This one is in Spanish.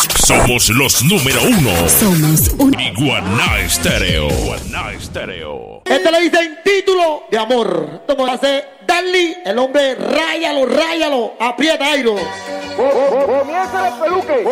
Somos los número uno. Somos Iguaná Estéreo. Iguaná Estéreo. Este le dicen título de amor. Como hace Dali, el hombre, ráyalo, aprieta, Airo. Comienza el peluque.